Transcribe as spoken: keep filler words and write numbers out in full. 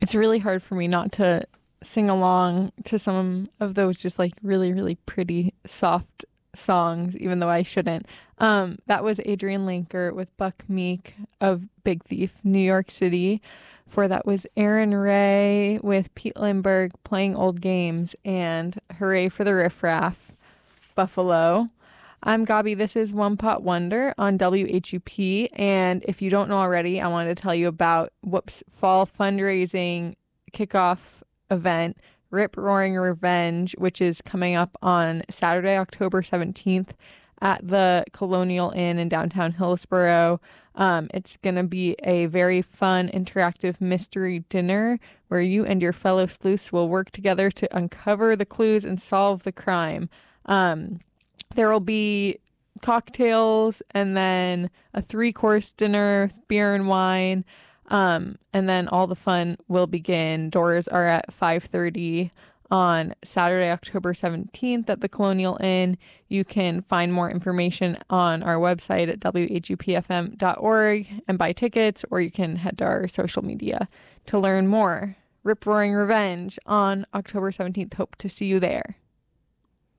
it's really hard for me not to sing along to some of those just like really, really pretty, soft songs, even though I shouldn't. Um, that was Adrian Linker with Buck Meek of Big Thief, New York City. For that was Aaron Ray with Pete Lindbergh, Playing Old Games, and Hooray for the Riff Raff, Buffalo. I'm Gabi. This is One Pot Wonder on W H U P. And if you don't know already, I wanted to tell you about Whoop's fall fundraising kickoff event, Rip Roaring Revenge, which is coming up on Saturday, October seventeenth at the Colonial Inn in downtown Hillsborough. Um, it's going to be a very fun, interactive mystery dinner where you and your fellow sleuths will work together to uncover the clues and solve the crime. Um, there will be cocktails and then a three-course dinner, beer and wine, um, and then all the fun will begin. Doors are at five thirty on Saturday, October seventeenth at the Colonial Inn. You can find more information on our website at W H U P F M dot org and buy tickets, or you can head to our social media to learn more. Rip Roaring Revenge on October seventeenth. Hope to see you there.